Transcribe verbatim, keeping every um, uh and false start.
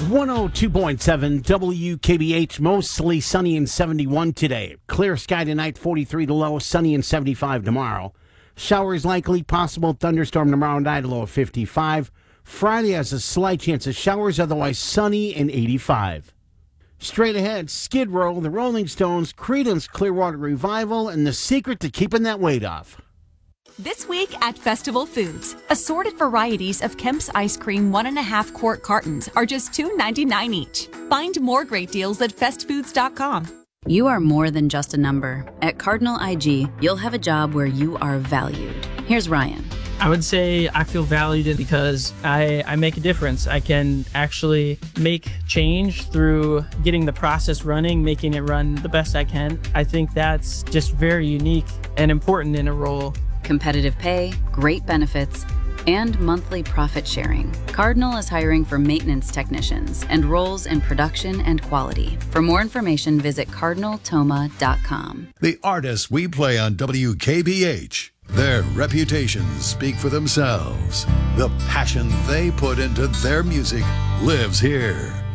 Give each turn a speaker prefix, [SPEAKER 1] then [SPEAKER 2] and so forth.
[SPEAKER 1] one oh two point seven W K B H, mostly sunny and seventy-one today. Clear sky tonight, forty-three to low, sunny and seventy-five tomorrow. Showers likely, possible thunderstorm tomorrow night, a low of fifty-five. Friday has a slight chance of showers, otherwise sunny and eighty-five. Straight ahead, Skid Row, the Rolling Stones, Creedence Clearwater Revival, and the secret to keeping that weight off.
[SPEAKER 2] This week at Festival Foods, assorted varieties of Kemp's ice cream one and a half quart cartons are just two ninety-nine each. Find more great deals at fest foods dot com.
[SPEAKER 3] You are more than just a number. At Cardinal I G, you'll have a job where you are valued. Here's Ryan.
[SPEAKER 4] I would say I feel valued because I, I make a difference. I can actually make change through getting the process running, making it run the best I can. I think that's just very unique and important in a role.
[SPEAKER 3] Competitive pay, great benefits, and monthly profit sharing. Cardinal is hiring for maintenance technicians and roles in production and quality. For more information, visit cardinal toma dot com.
[SPEAKER 5] The artists we play on W K B H, their reputations speak for themselves. The passion they put into their music lives here.